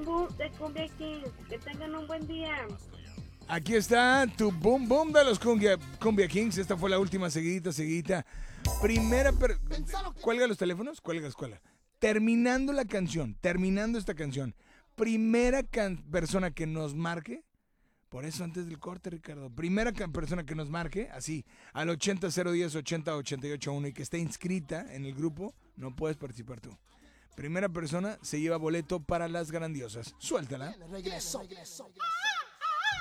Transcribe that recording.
Boom Boom de Cumbia Kings. Que tengan un buen día. Aquí está tu Boom Boom de los Cumbia Kings. Esta fue la última, seguidita. Cuelga los teléfonos, cuelga. Terminando esta canción. Primera persona que nos marque. Por eso antes del corte, Ricardo. Primera persona que nos marque, así, al 80010 80881 y que esté inscrita en el grupo, no puedes participar tú. Primera persona se lleva boleto para las grandiosas. Suéltala. Regresó.